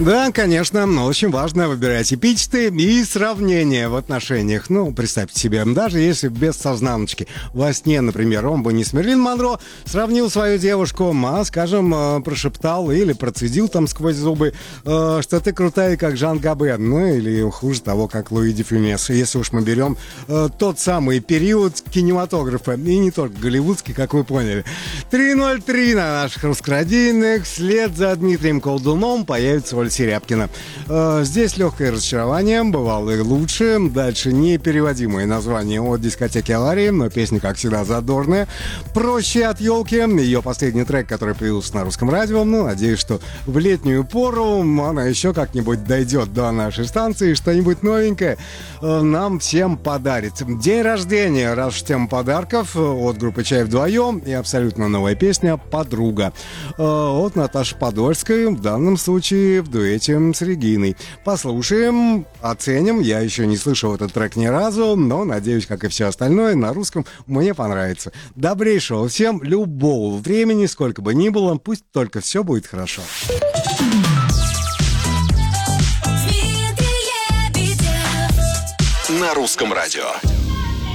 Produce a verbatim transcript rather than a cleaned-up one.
Да, конечно, но очень важно выбирать эпитеты и сравнения в отношениях. Ну, представьте себе, даже если без сознаночки. Во сне, например, он бы не с Мерлин Монро сравнил свою девушку, а, скажем, прошептал или процедил там сквозь зубы, что ты крутая, как Жан Габен, ну, или хуже того, как Луи де Фюнес. Если уж мы берем тот самый период кинематографа, и не только голливудский, как вы поняли. три ноль три на наших русскородийных. Вслед за Дмитрием Колдуном появится Оля Серябкина. Э, здесь легкое разочарование, бывало и лучше. Дальше непереводимое название от дискотеки «Аварии», но песня, как всегда, задорная. «Проще от елки». Ее последний трек, который появился на русском радио. Ну, надеюсь, что в летнюю пору она еще как-нибудь дойдет до нашей станции, что-нибудь новенькое э, нам всем подарит. День рождения, раз уж тема подарков, от группы «Чай вдвоем» и абсолютно новая песня «Подруга» э, от Наташи Подольской, в данном случае в дуэте с Региной. Послушаем, оценим. Я еще не слышал этот трек ни разу, но, надеюсь, как и все остальное, на русском мне понравится. Добрейшего всем, любого времени, сколько бы ни было, пусть только все будет хорошо. На русском радио.